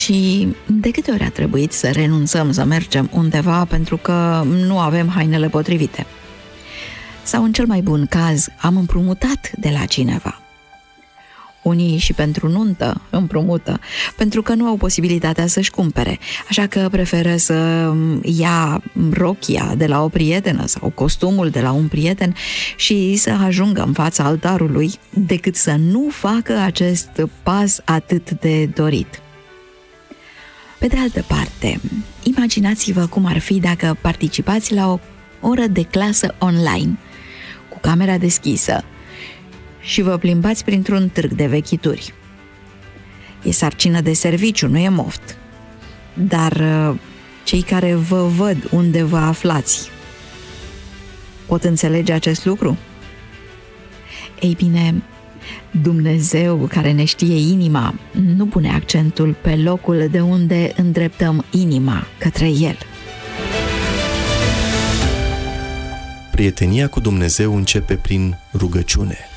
Și de câte ori a trebuit să renunțăm să mergem undeva pentru că nu avem hainele potrivite? Sau, în cel mai bun caz, am împrumutat de la cineva. Unii și pentru nuntă împrumută, pentru că nu au posibilitatea să-și cumpere, așa că preferă să ia rochia de la o prietenă sau costumul de la un prieten și să ajungă în fața altarului, decât să nu facă acest pas atât de dorit. Pe de altă parte, imaginați-vă cum ar fi dacă participați la o oră de clasă online, cu camera deschisă, și vă plimbați printr-un târg de vechituri. E sarcină de serviciu, nu e moft. Dar cei care vă văd unde vă aflați pot înțelege acest lucru? Ei bine, Dumnezeu, care ne știe inima, nu pune accentul pe locul de unde îndreptăm inima către El. Prietenia cu Dumnezeu începe prin rugăciune.